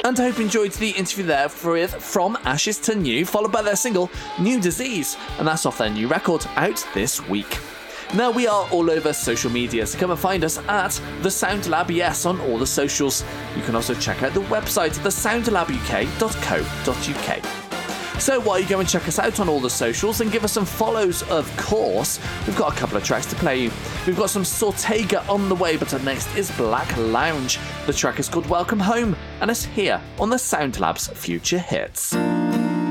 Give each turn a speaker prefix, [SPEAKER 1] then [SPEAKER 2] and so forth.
[SPEAKER 1] And I hope you enjoyed the interview there with From Ashes to New, followed by their single New Disease, and that's off their new record out this week. Now, we are all over social media, so come and find us at The Sound Lab, yes, on all the socials. You can also check out the website, thesoundlabuk.co.uk. So while you go and check us out on all the socials and give us some follows, of course, we've got a couple of tracks to play you. We've got some Sortega on the way, but up next is Black Lounge. The track is called Welcome Home, and it's here on the Sound Lab's Future Hits.